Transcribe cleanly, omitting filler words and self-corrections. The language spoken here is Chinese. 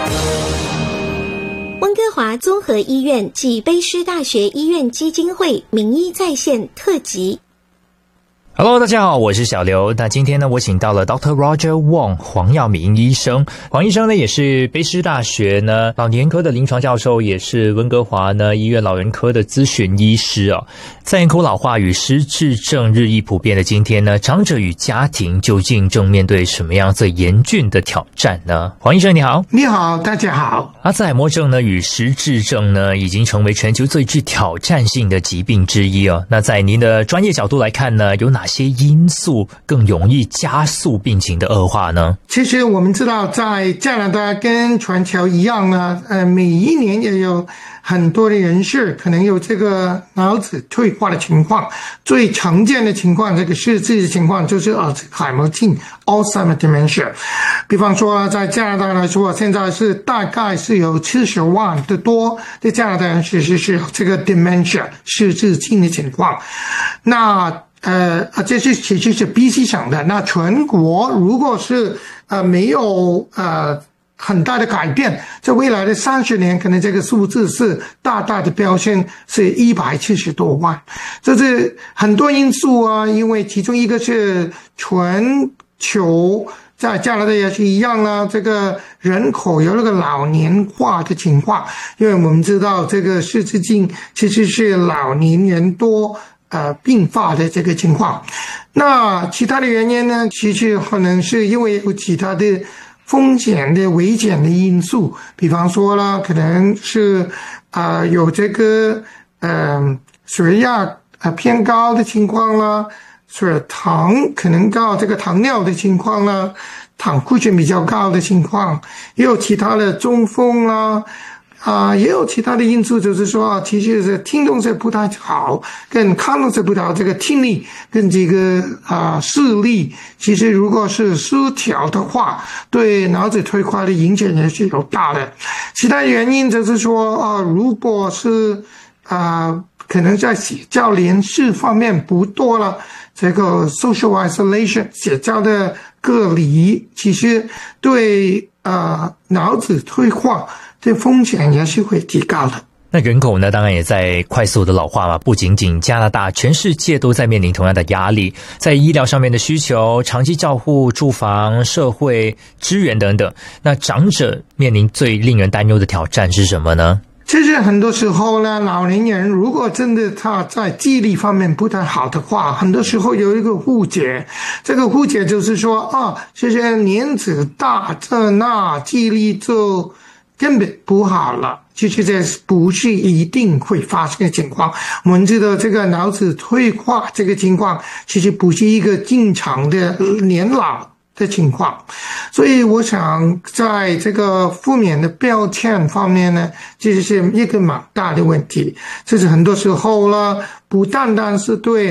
温哥华综合医院暨卑诗大学医院基金会名医在线特辑。 Hello， 大家好，我是小刘。那今天呢，我请到了 Dr. Roger Wong 黄耀明医生。黄医生呢，也是卑诗大学呢老年科的临床教授，也是温哥华呢医院老人科的咨询医师哦。在人口老化与失智症日益普遍的今天呢，长者与家庭究竟正面对什么样最严峻的挑战呢？黄医生你好。 你好，大家好。 阿兹海默症呢与失智症呢，已经成为全球最具挑战性的疾病之一哦。那在您的专业角度来看呢，有哪些因素更容易加速病情的恶化呢？ 其实我们知道，在加拿大跟全球一样呢，每一年也有很多的人士可能有这个脑子退化的情况。最常见的情况，这个失智的情况就是阿兹海默症 （Alzheimer dementia）。比方说，在加拿大来说，现在是大概是有70万的多的加拿大人是这个 dementia 失智症的情况。那这是其实是 BC 省的。那全国如果是没有很大的改变，在未来的30年，可能这个数字是大大的飙升，是170多万。这是很多因素啊，因为其中一个是全球在加拿大也是一样啊，这个人口有那个老年化的情况，因为我们知道这个失智症其实是老年人多并发的这个情况。那其他的原因呢，其实可能是因为有其他的风险的危险的因素，比方说啦，可能是有这个血压偏高的情况啦，血糖可能高，这个糖尿的情况啦，胆固醇比较高的情况，也有其他的中风啦。也有其他的因素，就是说其实是听动是不太好，跟看动是不太好，这个听力跟这个视力，其实如果是失调的话，对脑子退化的影响也是有大的。其他原因就是说如果是可能在社交联系方面不多了，这个 social isolation 社交的隔离，其实对脑子退化这风险也是会提高的。 那人口呢，当然也在快速的老化嘛，不仅仅加拿大，全世界都在面临同样的压力，在医疗上面的需求、长期照护、住房、社会支援等等。那长者面临最令人担忧的挑战是什么呢？ 其实很多时候呢，老年人如果真的他在记忆力方面不太好的话，很多时候有一个误解，这个误解就是说其实年纪大那记忆力就根本不好了。其实这不是一定会发生的情况。我们知道这个脑子退化这个情况其实不是一个正常的年老的情况，所以我想在这个负面的标签方面呢，其实是一个蛮大的问题。这是很多时候呢，不单单是对